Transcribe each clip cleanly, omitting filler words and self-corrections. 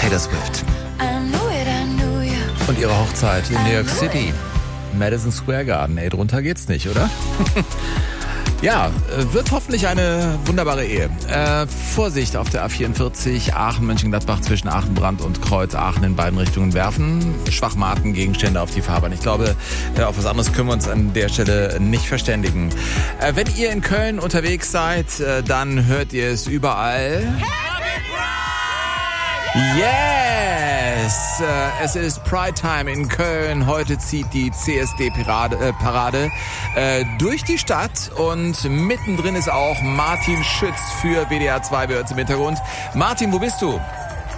Taylor Swift. Und ihre Hochzeit in New York City. Madison Square Garden. Ey, drunter geht's nicht, oder? Ja, wird hoffentlich eine wunderbare Ehe. Vorsicht auf der A44 Aachen-Mönchengladbach zwischen Aachen-Brand und Kreuz-Aachen in beiden Richtungen werfen. Schwachmaten, Gegenstände auf die Fahrbahn. Ich glaube, auf was anderes können wir uns an der Stelle nicht verständigen. Wenn ihr in Köln unterwegs seid, dann hört ihr es überall. Yes! Es ist Pride Time in Köln. Heute zieht die CSD-Parade durch die Stadt und mittendrin ist auch Martin Schütz für WDR 2 bei uns im Hintergrund. Martin, wo bist du?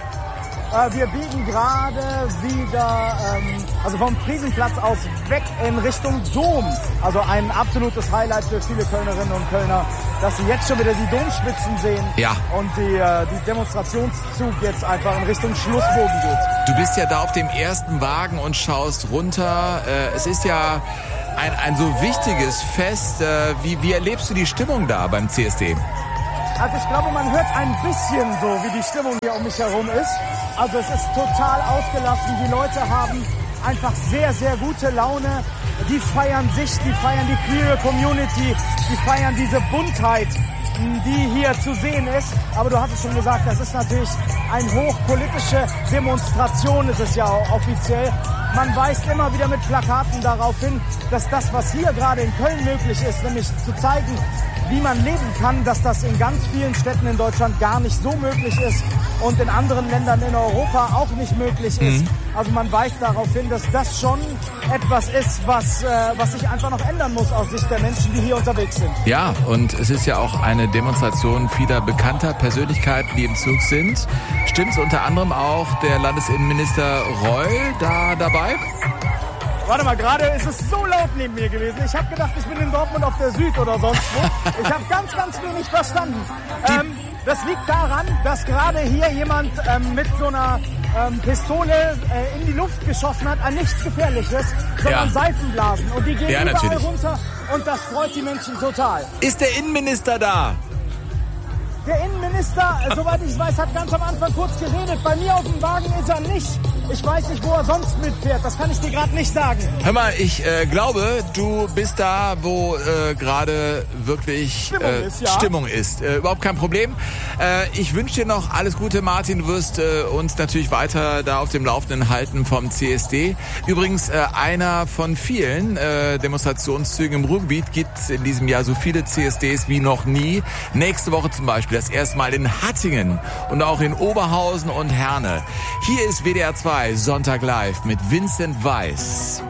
Wir biegen gerade wieder also vom Friesenplatz aus weg in Richtung Dom. Also ein absolutes Highlight für viele Kölnerinnen und Kölner, dass sie jetzt schon wieder die Domspitzen sehen. Ja. Und die Demonstrationszug jetzt einfach in Richtung Schlussbogen geht. Du bist ja da auf dem ersten Wagen und schaust runter. Es ist ja ein so wichtiges Fest. Wie erlebst du die Stimmung da beim CSD? Also ich glaube, man hört ein bisschen so, wie die Stimmung hier um mich herum ist. Also es ist total ausgelassen. Die Leute haben einfach sehr, sehr gute Laune. Die feiern sich, die feiern die queere Community, die feiern diese Buntheit, die hier zu sehen ist. Aber du hast es schon gesagt, das ist natürlich eine hochpolitische Demonstration, ist es ja auch offiziell. Man weist immer wieder mit Plakaten darauf hin, dass das, was hier gerade in Köln möglich ist, nämlich zu zeigen, wie man leben kann, dass das in ganz vielen Städten in Deutschland gar nicht so möglich ist und in anderen Ländern in Europa auch nicht möglich ist. Also man weist darauf hin, dass das schon etwas ist, was sich einfach noch ändern muss aus Sicht der Menschen, die hier unterwegs sind. Ja, und es ist ja auch eine Demonstration vieler bekannter Persönlichkeiten, die im Zug sind. Stimmt's unter anderem auch der Landesinnenminister Reul da dabei? Warte mal, gerade ist es so laut neben mir gewesen. Ich habe gedacht, ich bin in Dortmund auf der Süd oder sonst wo. Ich habe ganz, ganz wenig verstanden. Das liegt daran, dass gerade hier jemand mit so einer Pistole in die Luft geschossen hat, an nichts Gefährliches, sondern Seifenblasen. Und die gehen überall runter und das freut die Menschen total. Ist der Innenminister da? Der Innenminister, soweit ich weiß, hat ganz am Anfang kurz geredet. Bei mir auf dem Wagen ist er nicht. Ich weiß nicht, wo er sonst mitfährt. Das kann ich dir gerade nicht sagen. Hör mal, ich glaube, du bist da, wo gerade wirklich Stimmung ist. Überhaupt kein Problem. Ich wünsche dir noch alles Gute, Martin. Du wirst uns natürlich weiter da auf dem Laufenden halten vom CSD. Übrigens, einer von vielen Demonstrationszügen im Ruhrgebiet gibt es in diesem Jahr so viele CSDs wie noch nie. Nächste Woche zum Beispiel das erste Mal in Hattingen und auch in Oberhausen und Herne. Hier ist WDR 2 Sonntag live mit Vincent Weiss.